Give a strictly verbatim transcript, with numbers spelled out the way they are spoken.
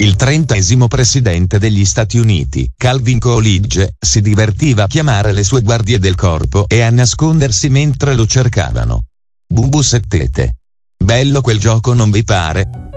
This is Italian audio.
Il trentesimo presidente degli Stati Uniti, Calvin Coolidge, si divertiva a chiamare le sue guardie del corpo e a nascondersi mentre lo cercavano. Bubu settete. Bello quel gioco, non vi pare?